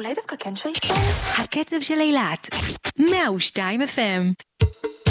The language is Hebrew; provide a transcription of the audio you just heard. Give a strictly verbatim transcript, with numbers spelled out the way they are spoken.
אולי דווקא כן שייסל? הקצב של אילת, מאה ושתיים אף אם.